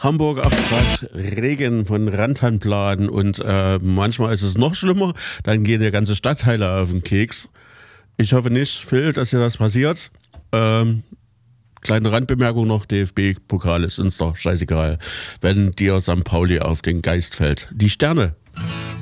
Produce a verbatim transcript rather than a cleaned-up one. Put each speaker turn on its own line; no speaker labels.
Hamburg acht Grad, Regen von Rantanpladen und äh, manchmal ist es noch schlimmer, dann gehen die ganze Stadtteile auf den Keks. Ich hoffe nicht, Phil, dass dir das passiert. Ähm, kleine Randbemerkung noch, D F B-Pokal ist uns doch scheißegal, wenn dir Sankt Pauli auf den Geist fällt. Die Sterne.